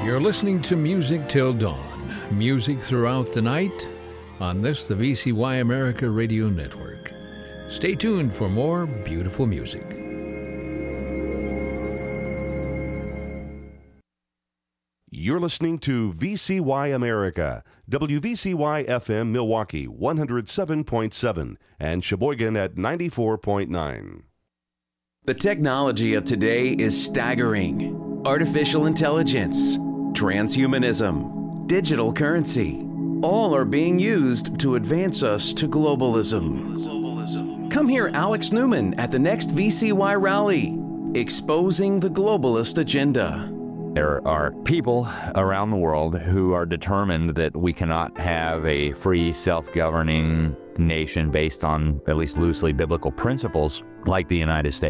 You're listening to Music Till Dawn. Music throughout the night on this, the VCY America Radio Network. Stay tuned for more beautiful music. You're listening to VCY America, WVCY FM Milwaukee 107.7 and Sheboygan at 94.9. The technology of today is staggering. Artificial intelligence, transhumanism, digital currency, all are being used to advance us to globalism. Come hear Alex Newman at the next VCY rally, exposing the globalist agenda. There are people around the world who are determined that we cannot have a free, self-governing nation based on at least loosely biblical principles like the United States.